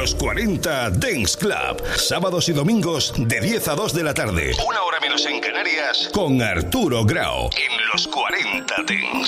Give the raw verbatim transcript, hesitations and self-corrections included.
Los cuarenta Dance Club. Sábados y domingos de diez a dos de la tarde. Una hora menos en Canarias con Arturo Grau en Los cuarenta Dance.